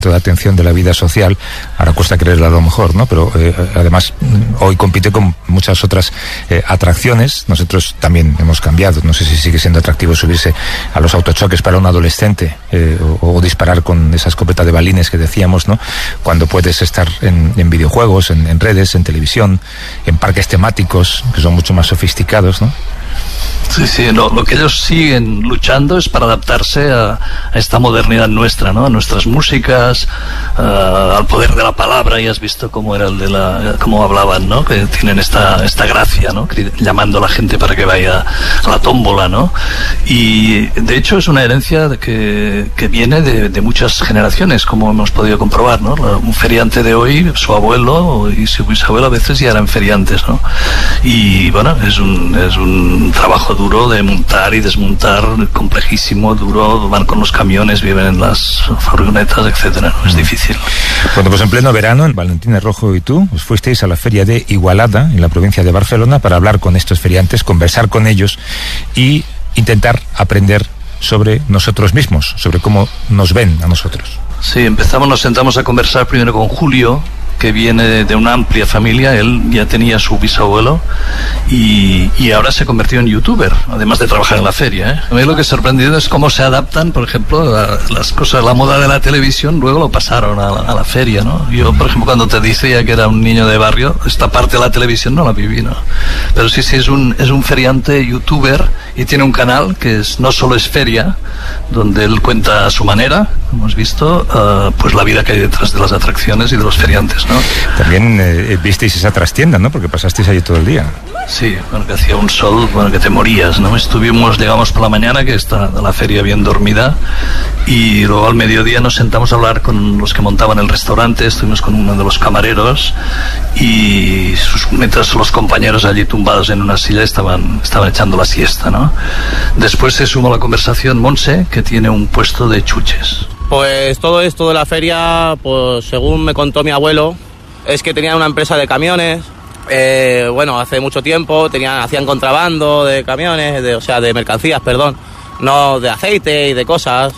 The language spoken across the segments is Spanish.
de atención de la vida social. Ahora cuesta creerlo a lo mejor, ¿no? Pero además hoy compite con muchas otras atracciones. Nosotros también hemos cambiado. No sé si sigue siendo atractivo subirse a los autochoques para un adolescente o disparar con esa escopeta de balines que decíamos, ¿no? Cuando puedes estar en videojuegos, en redes, en televisión, en parques temáticos que son mucho más sofisticados, ¿no? Sí, lo que ellos siguen luchando es para adaptarse a esta modernidad nuestra, ¿no? A nuestras músicas, al poder de la palabra. Y has visto cómo era cómo hablaban, ¿no? Que tienen esta gracia, ¿no? Llamando a la gente para que vaya a la tómbola, ¿no? Y de hecho es una herencia que viene de muchas generaciones, como hemos podido comprobar, ¿no? Un feriante de hoy, su abuelo y su bisabuelo a veces ya eran feriantes, ¿no? Y bueno, es un trabajo duro de montar y desmontar, complejísimo, duro. Van con los camiones, viven en las furgonetas, etcétera, ¿no? Es difícil. Bueno, pues en pleno verano, Valentín Rojo y tú os fuisteis a la feria de Igualada, en la provincia de Barcelona, para hablar con estos feriantes, conversar con ellos y intentar aprender sobre nosotros mismos, sobre cómo nos ven a nosotros. Sí, nos sentamos a conversar primero con Julio, que viene de una amplia familia. Él ya tenía su bisabuelo y ahora se convirtió en youtuber, además de trabajar en la feria, ¿eh? A mí lo que es sorprendido es cómo se adaptan, por ejemplo, las cosas, la moda de la televisión, luego lo pasaron a la feria, ¿no? Yo, por ejemplo, cuando te decía que era un niño de barrio, esta parte de la televisión no la viví, ¿no? Pero sí, es un feriante youtuber y tiene un canal que no solo es feria, donde él cuenta a su manera, hemos visto, pues la vida que hay detrás de las atracciones y de los feriantes, ¿no? También visteis esa trastienda, ¿no? Porque pasasteis allí todo el día. Sí, bueno, que hacía un sol, bueno, que te morías, ¿no? Llegamos por la mañana, que está la feria bien dormida, y luego al mediodía nos sentamos a hablar con los que montaban el restaurante. Estuvimos con uno de los camareros y mientras los compañeros allí tumbados en una silla estaban echando la siesta, ¿no? Después se sumó a la conversación Monse, que tiene un puesto de chuches. Pues todo esto de la feria, pues según me contó mi abuelo, es que tenían una empresa de camiones. Bueno, hace mucho tiempo hacían contrabando de camiones, de mercancías, perdón, no de aceite y de cosas.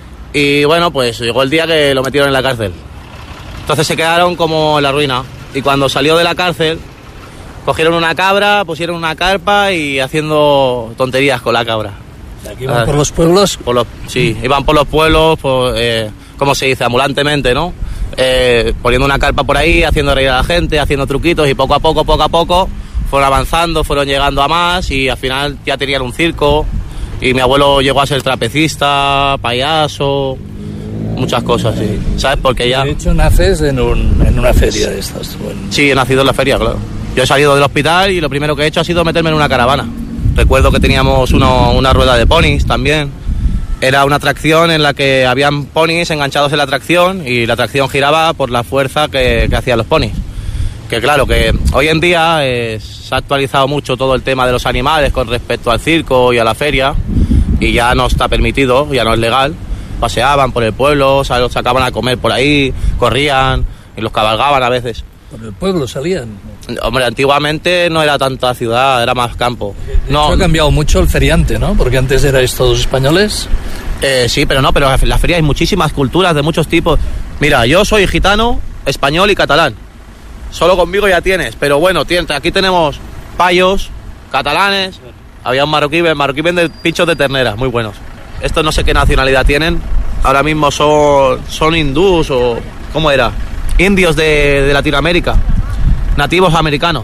Y bueno, pues llegó el día que lo metieron en la cárcel. Entonces se quedaron como en la ruina. Y cuando salió de la cárcel, cogieron una cabra, pusieron una carpa y haciendo tonterías con la cabra. ¿Aquí iban por los pueblos? Sí, iban por los pueblos, ¿cómo se dice? Ambulantemente, ¿no? Poniendo una carpa por ahí, haciendo reír a la gente, haciendo truquitos, y poco a poco fueron avanzando, fueron llegando a más, y al final ya tenían un circo, y mi abuelo llegó a ser trapecista, payaso, muchas cosas, sí. ¿Sabes? Porque ya... De hecho, naces en una feria de estas. Bueno. Sí, he nacido en la feria, claro. Yo he salido del hospital y lo primero que he hecho ha sido meterme en una caravana. Recuerdo que teníamos una rueda de ponis también. Era una atracción en la que habían ponis enganchados en la atracción y la atracción giraba por la fuerza que hacían los ponis. Que claro, que hoy en día se ha actualizado mucho todo el tema de los animales con respecto al circo y a la feria, y ya no está permitido, ya no es legal. Paseaban por el pueblo, los sacaban a comer por ahí, corrían y los cabalgaban a veces. ¿Por el pueblo salían? Hombre, antiguamente no era tanta ciudad, era más campo. No, ha cambiado mucho el feriante, ¿no? Porque antes erais todos españoles. Sí, pero en la feria hay muchísimas culturas de muchos tipos. Mira, yo soy gitano, español y catalán. Solo conmigo ya tienes, pero bueno, aquí tenemos payos, catalanes, había un marroquí vende pinchos de ternera, muy buenos. Estos no sé qué nacionalidad tienen, ahora mismo son hindús o... ¿cómo era? Indios de Latinoamérica, nativos americanos.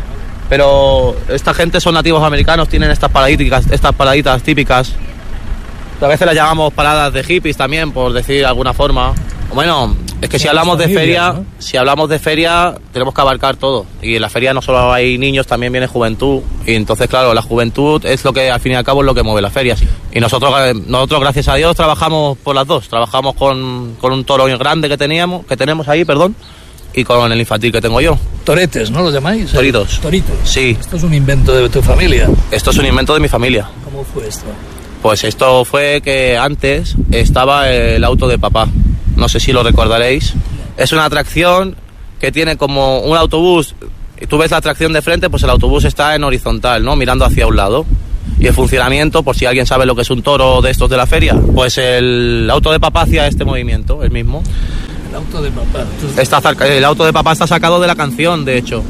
Pero esta gente son nativos americanos, tienen estas paraditas típicas. A veces las llamamos paradas de hippies también, por decir de alguna forma. Bueno, es que si hablamos de feria, ¿no? Si hablamos de feria, tenemos que abarcar todo. Y en la feria no solo hay niños, también viene juventud. Y entonces, claro, la juventud es lo que, al fin y al cabo, es lo que mueve las ferias. Y nosotros gracias a Dios, trabajamos por las dos. Trabajamos con un toro grande que tenemos ahí, y con el infantil que tengo yo. Toretes, ¿no lo llamáis? Toritos. Toritos. Sí. Esto es un invento de tu familia. Esto es un invento de mi familia. ¿Cómo fue esto? Pues esto fue que antes estaba el auto de papá. No sé si lo recordaréis. Es una atracción que tiene como un autobús. Tú ves la atracción de frente, pues el autobús está en horizontal, ¿no? Mirando hacia un lado. y el funcionamiento, por si alguien sabe lo que es un toro de estos de la feria, pues el auto de papá hacía este movimiento, el mismo. El auto de papá. El auto de papá está sacado de la canción, de hecho.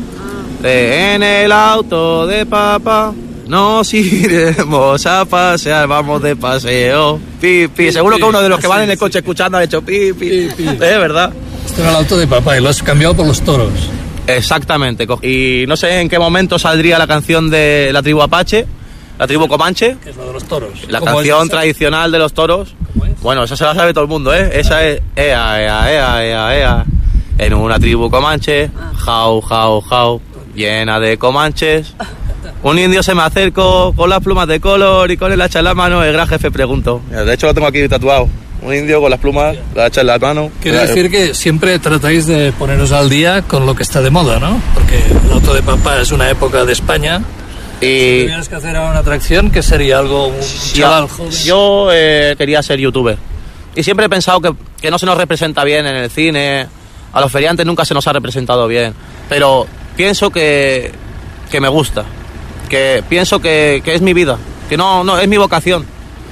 En el auto de papá nos iremos a pasear, vamos de paseo. Pi, pi. Seguro que uno de los que van en el coche escuchando ha hecho pi, pi. ¿Verdad? Este era el auto de papá y lo has cambiado por los toros. Exactamente. Y no sé en qué momento saldría la canción de la tribu Apache, la tribu Comanche. Que es lo de los toros. La canción tradicional de los toros. Bueno, esa se la sabe todo el mundo, ¿eh? Esa es ea, ea, ea, ea, ea. En una tribu Comanche, jau, jau, jau, llena de comanches. Un indio se me acercó con las plumas de color y con el hacha en la mano. El gran jefe preguntó. De hecho lo tengo aquí tatuado. Un indio con las plumas, la hacha en la mano. Quiere decir que siempre tratáis de poneros al día con lo que está de moda, ¿no? Porque el auto de papá es una época de España. Y si tuvieras que hacer ahora una atracción, ¿qué sería? ¿Algo un chaval joven? Yo quería ser youtuber. Y siempre he pensado que no se nos representa bien en el cine. A los feriantes nunca se nos ha representado bien. Pero pienso que me gusta. Que pienso que es mi vida. Que no es mi vocación.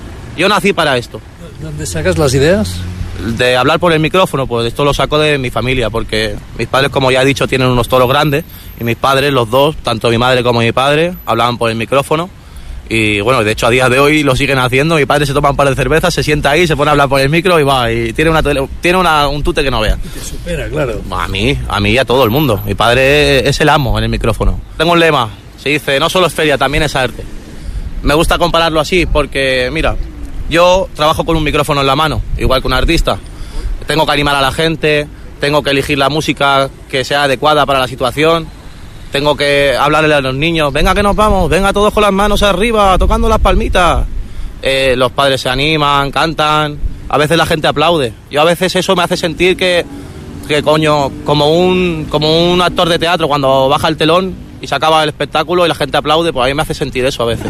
Yo nací para esto. ¿Dónde sacas las ideas? De hablar por el micrófono, pues esto lo saco de mi familia, porque mis padres, como ya he dicho, tienen unos toros grandes, y mis padres, los dos, tanto mi madre como mi padre, hablaban por el micrófono, y bueno, de hecho a día de hoy lo siguen haciendo. Mi padre se toma un par de cervezas, se sienta ahí, se pone a hablar por el micro y va, y tiene un tute que no vea. Y te supera, claro. A mí y a todo el mundo. Mi padre es el amo en el micrófono. Tengo un lema, se dice, no solo es feria, también es arte. Me gusta compararlo así porque, mira, yo trabajo con un micrófono en la mano, igual que un artista. Tengo que animar a la gente, tengo que elegir la música que sea adecuada para la situación, tengo que hablarle a los niños, venga que nos vamos, venga todos con las manos arriba, tocando las palmitas. Los padres se animan, cantan, a veces la gente aplaude. Yo a veces eso me hace sentir que coño, como un actor de teatro cuando baja el telón y se acaba el espectáculo y la gente aplaude, pues a mí me hace sentir eso a veces.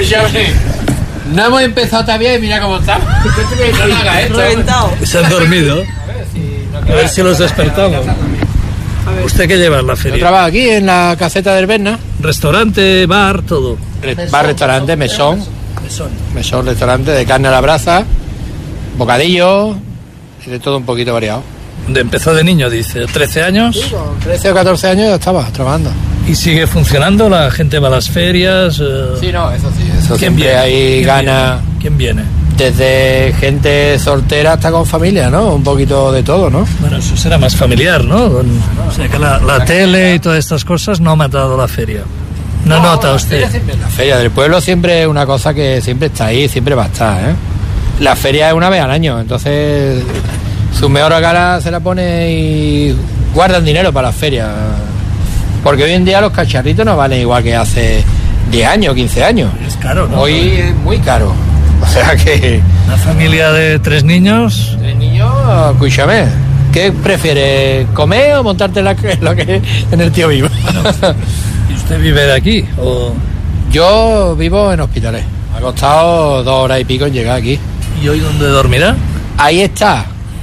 No hemos empezado todavía y mira cómo estamos. No hagas esto. Reventado. Se han dormido. A ver si los despertamos. ¿Usted qué lleva en la Yo feria? trabajo aquí en la caseta del Berna. Restaurante, bar, todo. Bar, restaurante, mesón. Mesón, restaurante de carne a la brasa, bocadillos, y de todo un poquito variado. ¿Dónde empezó de niño, dice? ¿13 años? Sí, con 13 o 14 años ya estaba trabajando. ¿Y sigue funcionando? ¿La gente va a las ferias? Sí, no, eso sí. Eso ¿Quién siempre viene? hay ganas. ¿Quién viene? Desde gente soltera hasta con familia, ¿no? Un poquito de todo, ¿no? Bueno, eso será más familiar, ¿no? O sea, que la tele y todas estas cosas no ha matado la feria. No nota usted. La feria del pueblo siempre es una cosa que siempre está ahí, siempre va a estar, ¿eh? La feria es una vez al año, entonces su mejor cara se la pone y guardan dinero para las ferias. Porque hoy en día los cacharritos no valen igual que hace 10 años, 15 años. Es caro, ¿no? Hoy es muy caro. O sea que... Una familia de 3 niños. 3 niños, escúchame, ¿qué prefieres? ¿Comer o montarte lo que en el tío vivo? ¿Y usted vive de aquí? ¿O? Yo vivo en Hospitalet. Me ha costado 2 horas y pico en llegar aquí. ¿Y hoy dónde dormirá? Ahí está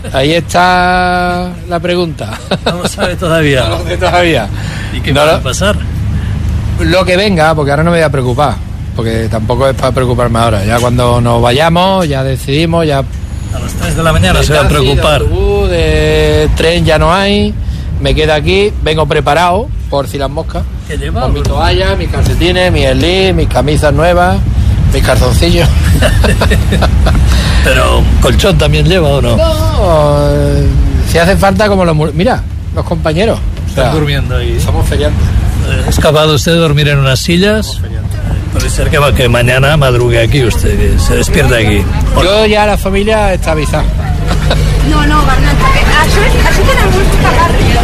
la pregunta. No lo sabe todavía. No lo sé todavía. ¿Y qué No va lo- a pasar? Lo que venga, porque ahora no me voy a preocupar. Porque tampoco es para preocuparme ahora. Ya cuando nos vayamos, ya decidimos, ya... A las 3 de la mañana se va a de taxi, preocupar. De autobús, de tren ya no hay. Me quedo aquí, vengo preparado, por si las moscas. ¿Qué lleva? Con mi toalla, mis calcetines, mi slip, mis camisas nuevas, mis calzoncillos. Pero colchón también lleva, ¿o no? No, si hace falta como mira, los compañeros. O sea, Están durmiendo ahí. somos feriantes. ¿Es capaz usted de dormir en unas sillas? Puede ser que mañana madrugue aquí usted, que se despierte aquí. Yo ya la familia está avisada. No, Bernat, perquè això tenen molts que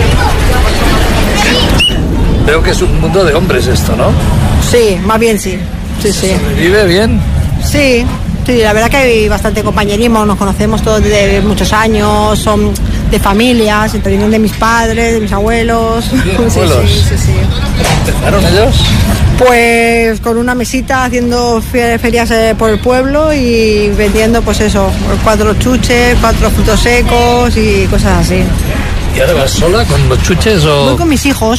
parlen. Veo que es un mundo de hombres esto, ¿no? Sí, más bien sí. Sí, sí. ¿Vive bien? Sí, la verdad que hay bastante compañerismo, nos conocemos todos desde muchos años, son de familias, vienen de mis padres, de mis abuelos. abuelos. Sí. ¿Empezaron ellos? Pues con una mesita haciendo ferias por el pueblo y vendiendo pues eso, 4 chuches, 4 frutos secos y cosas así. ¿Y ahora vas sola con los chuches o...? Voy con mis hijos.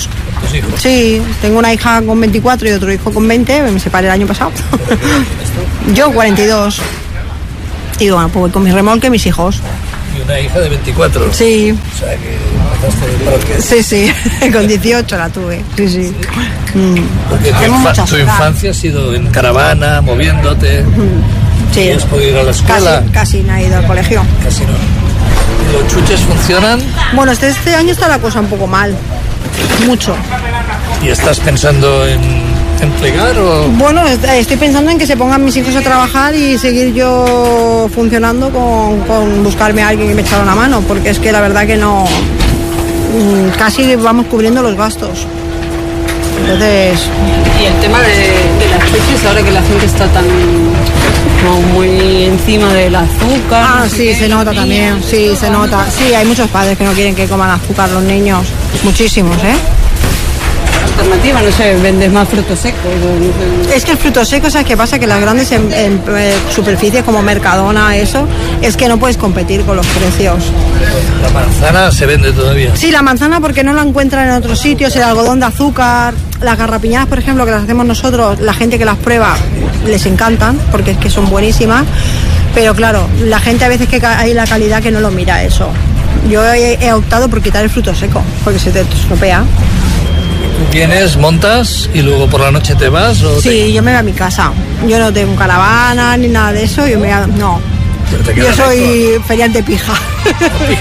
tus hijos. Sí, tengo una hija con 24 y otro hijo con 20, me separé el año pasado. Yo 42. Y bueno, pues voy con mi remolque y mis hijos. Y una hija de 24. Sí. O sea que pasaste de parque. Sí, con 18 la tuve. Sí. Porque tu infancia ha sido en caravana, moviéndote. Sí. ¿Has podido ir a la escuela? Casi no he ido al colegio. Casi no. ¿Y los chuches funcionan? Bueno, este año está la cosa un poco mal. Mucho. ¿Y estás pensando en plegar o...? Bueno, estoy pensando en que se pongan mis hijos a trabajar y seguir yo funcionando con buscarme a alguien que me echara una mano, porque es que la verdad que no... Casi vamos cubriendo los gastos. Entonces... Y el tema de las leches, ahora que la gente está tan como muy encima del azúcar. Ah, sí, se nota también, sí, se nota. Sí, hay muchos padres que no quieren que coman azúcar los niños, muchísimos, ¿eh? Alternativa, no sé, vendes más frutos secos. No sé. Es que el fruto seco, ¿sabes qué pasa? Que las grandes superficies como Mercadona, eso, es que no puedes competir con los precios. ¿La manzana se vende todavía? Sí, la manzana porque no la encuentran en otros sitios, el algodón de azúcar, las garrapiñadas, por ejemplo, que las hacemos nosotros, la gente que las prueba les encantan porque es que son buenísimas, pero claro, la gente a veces que hay la calidad que no lo mira eso. Yo he optado por quitar el fruto seco porque se te estropea. ¿Vienes, montas y luego por la noche te vas? ¿O sí, yo me voy a mi casa. Yo no tengo caravana ni nada de eso. No. Yo soy feriante pija.